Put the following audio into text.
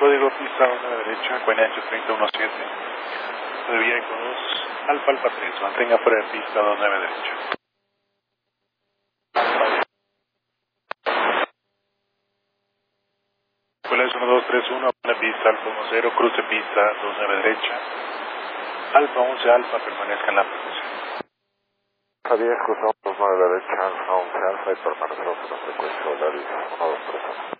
código pista 2 a la derecha, Cuenacho 3017. De vía Eco 2, Alfa Alfa 3, mantenga fuera de pista 29 derecha. Escuela 1231, buena pista, Alfa 10, cruce pista 29 derecha. Alfa 11 Alfa, permanezca en la frecuencia. Alfa 10, cruzamos 29 derecha, Alfa 11 Alfa y permanecemos en la frecuencia Volaris 1231.